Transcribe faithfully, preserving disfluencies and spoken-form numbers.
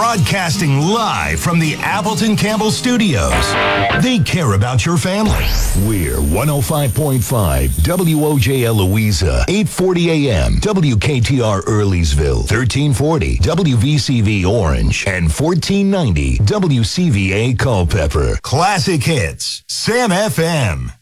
Broadcasting live from the Appleton Campbell Studios. They care about your family. We're one oh five point five W O J L Louisa, eight forty a.m. W K T R Earlysville, thirteen forty W V C V Orange, and fourteen ninety W C V A Culpeper. Classic hits, Sam F M.